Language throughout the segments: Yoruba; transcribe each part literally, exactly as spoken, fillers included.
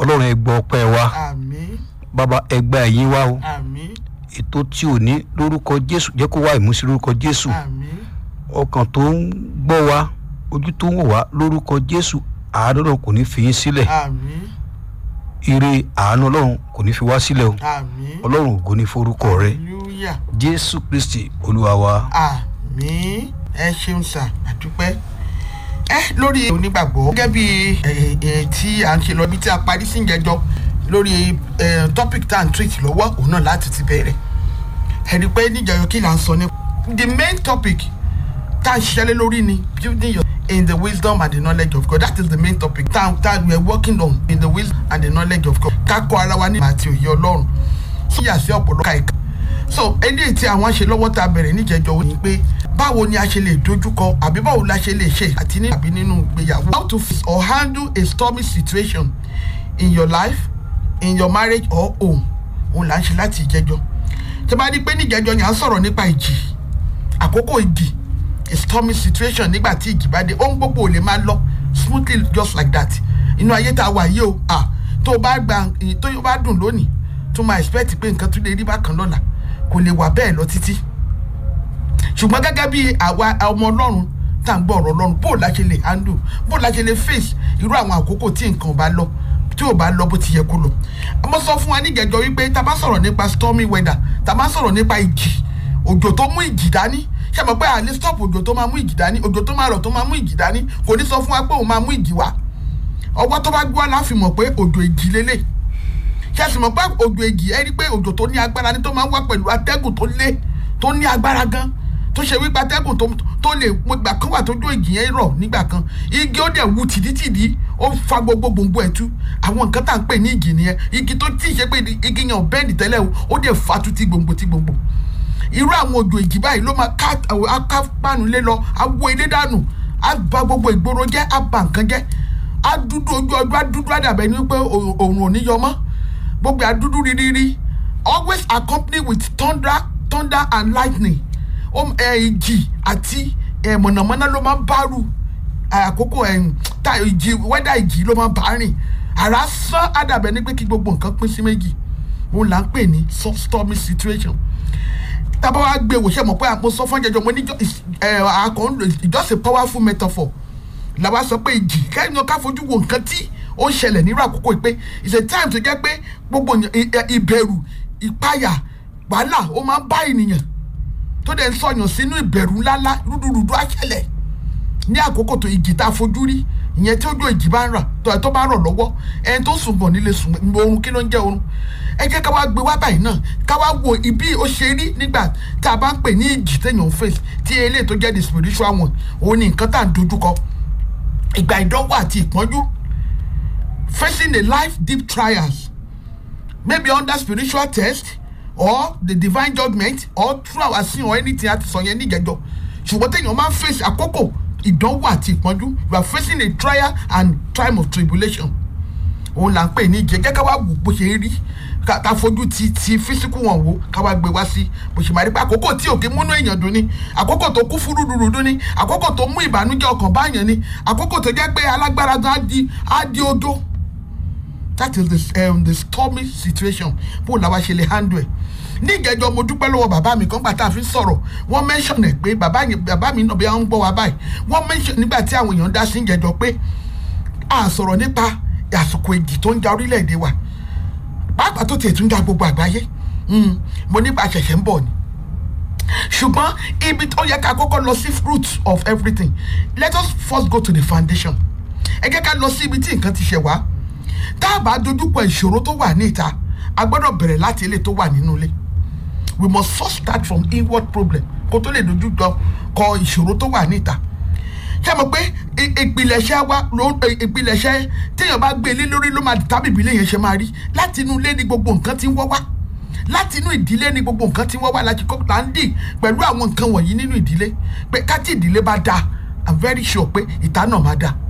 Ọlọ́run ẹ gbọ́ ọpẹ́ wa. Àmín. Bàbá ẹ gba ẹ̀yìn wa o. Àmín. Ètò tí ò ní lórúkọ Jésù jẹ́ kó wá ìmúsí lórúkọ Jésù. Àmín. Ọkàn tó ń gbọ́ wa, ojú tó ń wò wá lórúkọ Jésù, àánú Ọlọ́run kò ní fi yín sílẹ̀. Àmín. Ire àánú Ọlọ́run kò ní fi wá sílẹ̀ o. Àmín. Ọlọ́run ògo ní forúkọ rẹ̀. Hallelujah. Jésù Kristi Olúwa wa. Àmín. Ẹ ṣeun sà, àdúpẹ́. Ẹ lórí onígbàgbọ́ gẹ́gẹ́ bí tí à ń ṣe lọ bí tí a parí sí ìjẹjọ́ lórí topic tá à ń treat lọ́wọ́ òun náà láti ti bẹ̀rẹ̀. Ẹ rí i pé níjẹ̀yọ́ kí là ń sọ ní. The main topic tá à ń ṣiṣẹ́ lé lórí ni building your in the wisdom and the knowledge of God. That is the main topic that, that we are working on, in the wisdom and the knowledge of God. Ká kọ́ ara wa ní àti òye Ọlọ́run. Sí àṣẹ ọ̀pọ̀lọpọ̀ àìká. So eléyìí tí àwọn ṣe lọ́wọ́ tá a bẹ̀rẹ̀ níjẹ̀jọ́ wò ni pé báwo ni a ṣe lè dojúkọ àbí báwo la ṣe lè ṣe àti ní àbí nínú ìgbéyàwó. How to face or handle a stormy situation in your life, in your marriage or home. Òun là ń ṣe láti ìjẹjọ́. Tí a bá rí pé níjẹ̀jọ́ yẹn à ń sọ̀rọ̀ nípa ìjì. Àkókò ìjì. A stormy situation nígbà tí ìjì bá dé ohun gbogbo ò lè máa lọ smoothly just like that. Inú ayé tá a wà yìí o ah tó o bá gba tó o bá dùn lónìí tó máa expect pé nǹkan tó lè rí bákan lọ́la kò lè wà bẹ́ẹ̀ lọ títí. Ṣùgbọ́n gẹ́gẹ́ bí àwa ọmọ Ọlọ́run tá à ń gbọ́ ọ̀rọ̀ Ọlọ́run bó la ṣe lè handle bó la ṣe lè face irú àwọn àkókò tí nǹkan bá lọ tí ò bá lọ bó ti yẹ kó lọ. Mo sọ fún wa níjẹ̀jọ́ wípé tá a bá sọ̀rọ̀ nípa stormy weather tá a bá sọ̀rọ̀ nípa ìjì òjò tó mú ìjì dání ṣe mọ̀ pé àlè stop òjò tó máa mú ìjì dání òjò tó máa rọ̀ tó máa mú ìjì dání kò ní sọ fún wa pé òun máa mú ìjì wá ọwọ́ tó bá gbé wá láfi mọ̀ pé òjò ìjì lélẹ̀ ṣe sì mọ̀ pé òjò ìjì ẹ rí pé òjò tó ní agbára ní tó máa ń wá pẹ̀lú atẹ́gùn tó lé tó ní agbára gan tó ṣe wípé atẹ́gùn tó lè gbà kan wà tó jó ìjì yẹn rọ̀ nígbà kan igi ó dẹ̀ wu tìdítìdí ó fa gbogbo gbòǹgbò ẹ̀ tú àwọn nǹkan tá à ń pè ní ìjì nìyẹn igi tó tí ì ṣe pé igi yẹn ò bẹ́ẹ̀dì tẹ́lẹ̀ ó dẹ̀ fa tú tí gbòǹgbò tí gbòǹgbò irú àwọn òjò ìjì báyìí ló máa ká aká pánu lé lọ awọ ilé dànù á bà gbogbo ìgboro jẹ́ á bà nǹkan jẹ́ á dúdú ojú ọjọ́ á dúdú àdàbẹ̀ ní pé òòrùn ò ní yọ mọ́ gbogbo á dúdú rírírí always accompanied with thunder thunder and lightning ìjì àti mọ̀nàmọ́ná ló máa ń bárù àkókò ìjì wẹ́dà ìjì ló máa ń bá rìn àrá sán àdàbẹ̀ ní pé kí gbogbo nǹkan pín sí méjì òun là ń pè ní stormy situation. Tábà wá gbé wò ṣe mọ̀ pé àpò sọ fún jẹjọ mo ní àkàn just a powerful metaphor làwa sọ pé ìjì kẹ́yìn ká fojú wo nǹkan tí ó ń ṣẹlẹ̀ nírú àkókò yìí pé it's a time tó jẹ́ pé gbogbo ìbẹ̀rù ìpayà wàhálà ó máa ń bá ènìyàn tó dẹ̀ ń sọ̀yàn sínú ìbẹ̀rù ńláńlá rúdurùdu àṣẹlẹ̀ ní àkókò tó ìjì tá a fojú rí ìyẹn tí ojú ìjì bá ń rà tó bá rọ̀ lọ́wọ́ ẹni tó sùn bọ̀ nílé sùn oorun kí ló ń jẹ́ oorun ẹ jẹ́ ká wá gbé wá báyìí náà ká wá wo ibi ó ṣe rí nígbà tá a bá ń pè ní ìjì téèyàn face tí eléyìí tó jẹ́ the spiritual one òun ni nǹkan tá à ń dojúkọ ìgbà ìdánwò àti ìpọ́njú facing a life deep trials maybe under spiritual test or the divine judgment or through our sin or anything àti sọ yẹn níjẹjọ ṣùgbọ́n téèyàn máa ń face àkókò ìdánwò àti ìpọ́njú you are facing a trial and time of tribulation òun là ń pè ní ìjì jẹ́ ká wá wò bó ṣe rí ká fojú ti ti physical wọn wò ká wá gbé wá sí bó ṣe máa rí pé àkókò tí òkè múnú èèyàn dùn ni àkókò tó kú fún rúdurùdu ni àkókò tó mú ìbànújẹ́ ọkàn báyàn ni àkókò tó jẹ́ pé alágbára gan á di á di ojo that is the, um, the stormy situation bó làwa ṣe lè handle ẹ̀ ní ìjẹjọ mo dúpẹ́ lọ́wọ́ bàbá mi kan gbà tá a fi sọ̀rọ̀ wọ́n mention ẹ̀ pé bàbá bàbá mi náà bí wọ́n ń gbọ́ wa báyìí wọ́n mention nígbà tí àwọn èèyàn dá sí ìjẹjọ pé à sọ̀rọ̀ nípa àsìkò ìjì tó ń ja orílẹ̀-èdè wa pàápàá tó tiẹ̀ tún ja gbogbo àgbáyé mo nípa ṣẹ̀ṣẹ̀ ń bọ̀ ni ṣùgbọ́n ibi tó yẹ ká kọ́kọ́ lọ sí fruit of everything let us first go to the foundation ẹ jẹ́ ká lọ sí ibi tí nǹkan ti ṣẹ̀ wá tá a bá dojúkọ ìṣòro tó wà ní ìta a gbọ́dọ̀ bẹ̀rẹ̀ láti ilé tó wà nínú ilé we must first start from inward problem kó tó lè dojúkọ kọ ìṣòro tó wà ní ìta ṣé mo pé ìpìlẹ̀ṣẹ̀ wa ìpìlẹ̀ṣẹ̀ téèyàn bá gbé ilé lórí ló máa tàbí ìbílẹ̀ yẹn ṣe máa rí láti inú ilé ni gbogbo nǹkan ti ń wọ́ wá láti inú ìdílé ni gbogbo nǹkan ti ń wọ́ wá láti kọ́ là ń dì pẹ̀lú àwọn nǹkan wọ̀nyí nínú ìdílé pé ká tí ìdílé bá dáa I'm very sure pé ìta náà máa dáa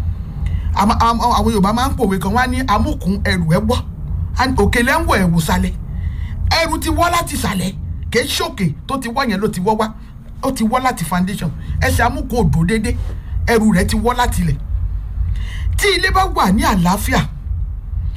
àwọn Yorùbá máa ń pòwe kan wá ní amúkùn ẹrù ẹ wọ́ òkèlè ń wọ ẹ̀wù sálẹ̀ ẹrù ti wọ́ láti sàlẹ̀ kì í ṣòkè tó ti wọ́ yẹn ló ti wọ́ wá ó ti wọ́ láti foundation ẹsẹ̀ amúkùn òdò déédéé ẹrù rẹ̀ ti wọ́ láti ilẹ̀ tí ilé bá wà ní àlàáfíà